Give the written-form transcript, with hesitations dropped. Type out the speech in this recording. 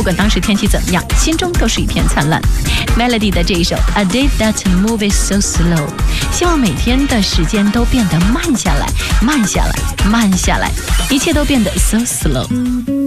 管当时天气怎么样，心中都是一片灿烂。Melody 的这一首 A Day That Moves So Slow， 希望每天的时间都变得慢下来，慢下来，慢下来，一切都变得 so slow。